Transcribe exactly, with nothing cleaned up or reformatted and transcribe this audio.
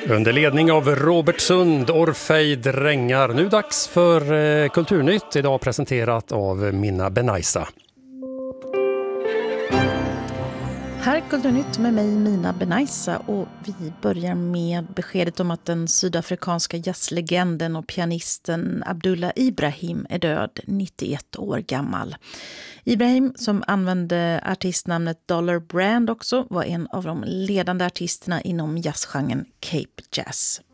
Under ledning av Robert Sund, Orfej Drängar. Nu dags för eh, Kulturnytt, idag presenterat av Minna Benaisa. Här är Kulturnytt med mig, Minna Benaisa, och vi börjar med beskedet om att den sydafrikanska jazzlegenden och pianisten Abdullah Ibrahim är död, nittioett år gammal. Ibrahim, som använde artistnamnet Dollar Brand också, var en av de ledande artisterna inom jazzgenren Cape Jazz.